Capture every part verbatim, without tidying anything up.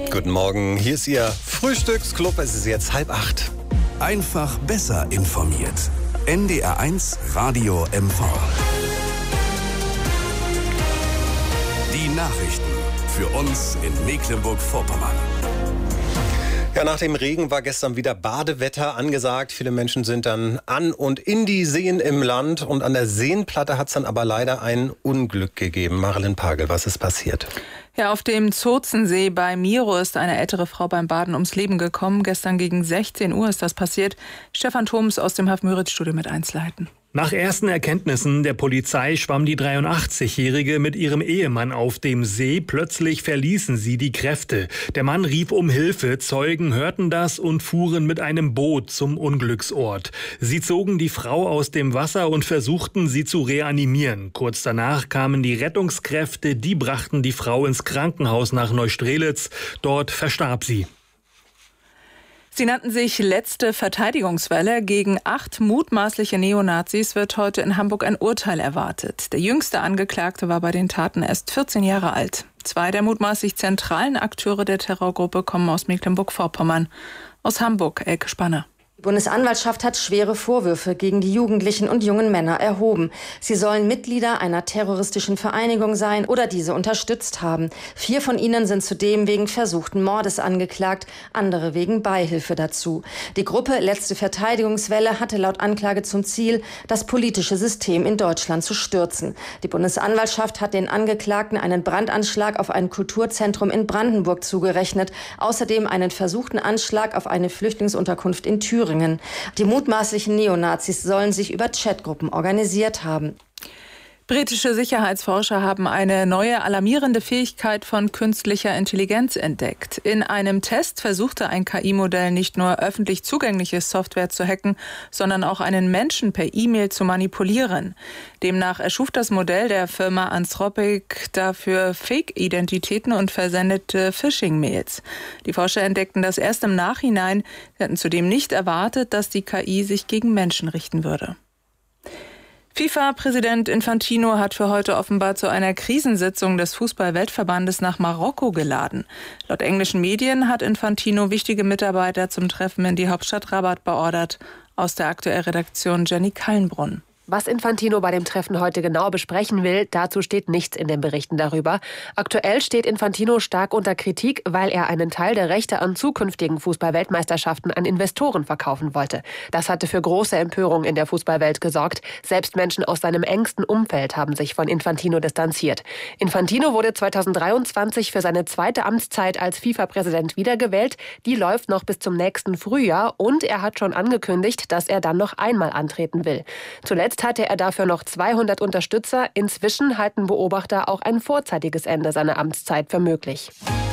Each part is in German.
Guten Morgen, hier ist Ihr Frühstücksclub. Es ist jetzt halb acht. Einfach besser informiert. N D R eins Radio M V. Die Nachrichten für uns in Mecklenburg-Vorpommern. Ja, nach dem Regen war gestern wieder Badewetter angesagt. Viele Menschen sind dann an und in die Seen im Land. Und an der Seenplatte hat es dann aber leider ein Unglück gegeben. Marilyn Pagel, was ist passiert? Ja, auf dem Zozensee bei Miro ist eine ältere Frau beim Baden ums Leben gekommen. Gestern gegen sechzehn Uhr ist das passiert. Stefan Thoms aus dem Haff-Müritz-Studio mit eins leiten. Nach ersten Erkenntnissen der Polizei schwamm die dreiundachtzigjährige mit ihrem Ehemann auf dem See. Plötzlich verließen sie die Kräfte. Der Mann rief um Hilfe. Zeugen hörten das und fuhren mit einem Boot zum Unglücksort. Sie zogen die Frau aus dem Wasser und versuchten, sie zu reanimieren. Kurz danach kamen die Rettungskräfte. Die brachten die Frau ins Krankenhaus nach Neustrelitz. Dort verstarb sie. Sie nannten sich letzte Verteidigungswelle. Gegen acht mutmaßliche Neonazis wird heute in Hamburg ein Urteil erwartet. Der jüngste Angeklagte war bei den Taten erst vierzehn Jahre alt. Zwei der mutmaßlich zentralen Akteure der Terrorgruppe kommen aus Mecklenburg-Vorpommern. Aus Hamburg, Elke Spanner. Die Bundesanwaltschaft hat schwere Vorwürfe gegen die Jugendlichen und jungen Männer erhoben. Sie sollen Mitglieder einer terroristischen Vereinigung sein oder diese unterstützt haben. Vier von ihnen sind zudem wegen versuchten Mordes angeklagt, andere wegen Beihilfe dazu. Die Gruppe Letzte Verteidigungswelle hatte laut Anklage zum Ziel, das politische System in Deutschland zu stürzen. Die Bundesanwaltschaft hat den Angeklagten einen Brandanschlag auf ein Kulturzentrum in Brandenburg zugerechnet, außerdem einen versuchten Anschlag auf eine Flüchtlingsunterkunft in Thüringen. Die mutmaßlichen Neonazis sollen sich über Chatgruppen organisiert haben. Britische Sicherheitsforscher haben eine neue alarmierende Fähigkeit von künstlicher Intelligenz entdeckt. In einem Test versuchte ein K I-Modell nicht nur öffentlich zugängliche Software zu hacken, sondern auch einen Menschen per E-Mail zu manipulieren. Demnach erschuf das Modell der Firma Anthropic dafür Fake-Identitäten und versendete Phishing-Mails. Die Forscher entdeckten das erst im Nachhinein. Sie hatten zudem nicht erwartet, dass die K I sich gegen Menschen richten würde. FIFA-Präsident Infantino hat für heute offenbar zu einer Krisensitzung des Fußball-Weltverbandes nach Marokko geladen. Laut englischen Medien hat Infantino wichtige Mitarbeiter zum Treffen in die Hauptstadt Rabat beordert. Aus der Aktuell-Redaktion Jenny Kallenbrunn. Was Infantino bei dem Treffen heute genau besprechen will, dazu steht nichts in den Berichten darüber. Aktuell steht Infantino stark unter Kritik, weil er einen Teil der Rechte an zukünftigen Fußball-Weltmeisterschaften an Investoren verkaufen wollte. Das hatte für große Empörung in der Fußballwelt gesorgt. Selbst Menschen aus seinem engsten Umfeld haben sich von Infantino distanziert. Infantino wurde zweitausenddreiundzwanzig für seine zweite Amtszeit als FIFA-Präsident wiedergewählt. Die läuft noch bis zum nächsten Frühjahr und er hat schon angekündigt, dass er dann noch einmal antreten will. Zuletzt hatte er dafür noch zweihundert Unterstützer. Inzwischen halten Beobachter auch ein vorzeitiges Ende seiner Amtszeit für möglich.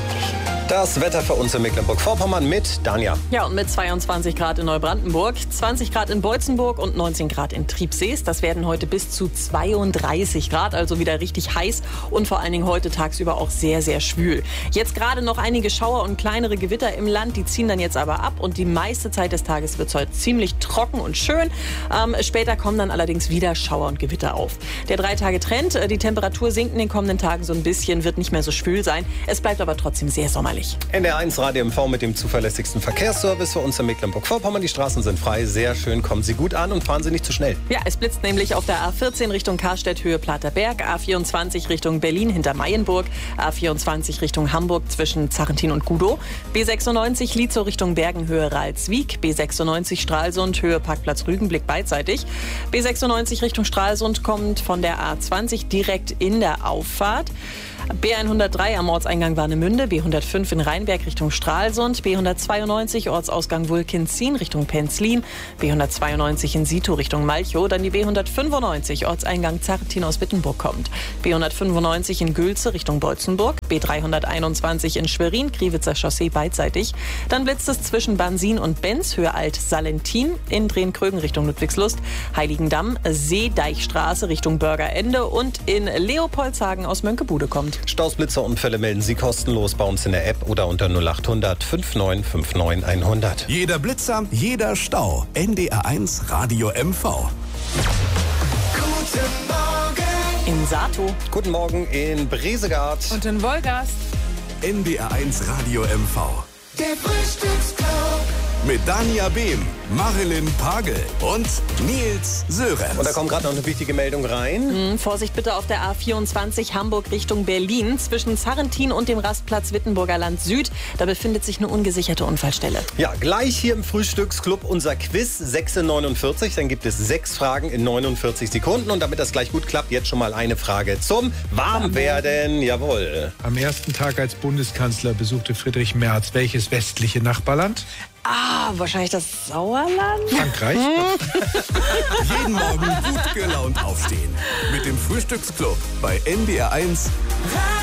Das Wetter für uns in Mecklenburg-Vorpommern mit Danja. Ja, und mit zweiundzwanzig Grad in Neubrandenburg, zwanzig Grad in Beutzenburg und neunzehn Grad in Triebsees. Das werden heute bis zu zweiunddreißig Grad, also wieder richtig heiß und vor allen Dingen heute tagsüber auch sehr, sehr schwül. Jetzt gerade noch einige Schauer und kleinere Gewitter im Land, die ziehen dann jetzt aber ab und die meiste Zeit des Tages wird es heute ziemlich trocken und schön. Ähm, später kommen dann allerdings wieder Schauer und Gewitter auf. Der Drei-Tage-Trend, die Temperatur sinkt in den kommenden Tagen so ein bisschen, wird nicht mehr so schwül sein. Es bleibt aber trotzdem sehr sommerlich. N D R eins Radio M V mit dem zuverlässigsten Verkehrsservice für uns in Mecklenburg-Vorpommern. Die Straßen sind frei, sehr schön. Kommen Sie gut an und fahren Sie nicht zu schnell. Ja, es blitzt nämlich auf der A vierzehn Richtung Karstedt, Höhe Platerberg, A vierundzwanzig Richtung Berlin hinter Mayenburg, A vierundzwanzig Richtung Hamburg zwischen Zarrentin und Gudow, B sechsundneunzig Lietzow Richtung Bergen, Höhe Ralswiek, B sechsundneunzig Stralsund, Höhe Parkplatz Rügenblick beidseitig, B sechsundneunzig Richtung Stralsund kommt von der A zwanzig direkt in der Auffahrt. B hundertdrei am Ortseingang Warnemünde, B hundertfünf in Rheinberg Richtung Stralsund, B hundertzweiundneunzig Ortsausgang Wulkenzin Richtung Penzlin, B hundertzweiundneunzig in Sito Richtung Malchow, dann die B hundertfünfundneunzig Ortseingang Zarrentin aus Wittenburg kommt, B hundertfünfundneunzig in Gülze Richtung Beutzenburg, B dreihunderteinundzwanzig in Schwerin, Kriwitzer Chaussee beidseitig, dann blitzt es zwischen Bansin und Benz, Höhe Alt-Salentin, in Drehen-Krögen Richtung Ludwigslust, Heiligendamm, Seedeichstraße Richtung Bürgerende und in Leopoldshagen aus Mönckebude kommt. Staus, Blitzer-Unfälle melden Sie kostenlos bei uns in der App oder unter null achthundert fünfundneunzig neunundfünfzig hundert. Jeder Blitzer, jeder Stau. N D R eins Radio M V. In Sato. Guten Morgen in Bresegard. Und in Wolgast. N D R eins Radio M V. Der Frühstücksclub. Mit Dania Behm, Marilyn Pagel und Nils Sörenz. Und da kommt gerade noch eine wichtige Meldung rein. Hm, Vorsicht bitte auf der A vierundzwanzig Hamburg Richtung Berlin. Zwischen Zarrentin und dem Rastplatz Wittenburger Land Süd. Da befindet sich eine ungesicherte Unfallstelle. Ja, gleich hier im Frühstücksclub unser Quiz sechs Uhr neunundvierzig. Dann gibt es sechs Fragen in neunundvierzig Sekunden. Und damit das gleich gut klappt, jetzt schon mal eine Frage zum Warmwerden. Jawohl. Am ersten Tag als Bundeskanzler besuchte Friedrich Merz welches westliche Nachbarland? Ah, wahrscheinlich das Sauerland? Frankreich. Jeden Morgen gut gelaunt aufstehen. Mit dem Frühstücksclub bei N D R eins.